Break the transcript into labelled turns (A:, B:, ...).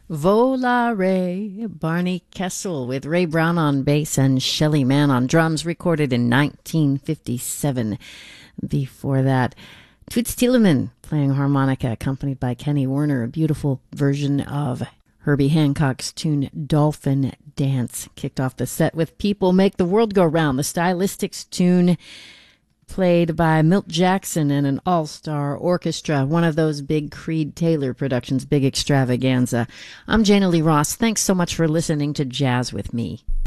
A: Volare, Barney Kessel with Ray Brown on bass and Shelly Manne on drums, recorded in 1957. Before that, Toots Thielemans playing harmonica, accompanied by Kenny Werner, a beautiful version of Herbie Hancock's tune Dolphin Dance. Kicked off the set with People Make the World Go Round, the Stylistics tune played by Milt Jackson and an all-star orchestra, one of those big Creed Taylor productions, big extravaganza. I'm Jana Lee Ross. Thanks so much for listening to Jazz with Me.